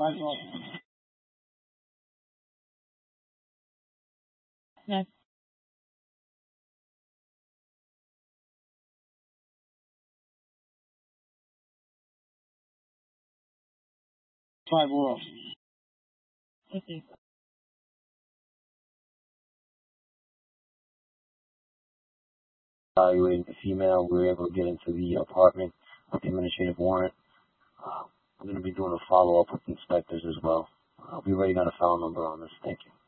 No. 5-0. Okay. Evaluating the female, we were able to get into the apartment with the administrative warrant. I'm going to be doing a follow-up with the inspectors as well. We already got a file number on this. Thank you.